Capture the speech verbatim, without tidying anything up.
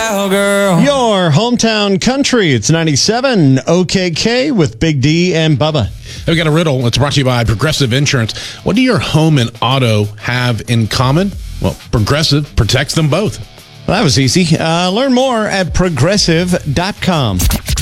cowgirl. Your hometown country. It's ninety-seven O K K with Big D and Bubba. We've got a riddle. It's brought to you by Progressive Insurance. What do your home and auto have in common? Well, Progressive protects them both. Well, that was easy. Uh, learn more at progressive dot com.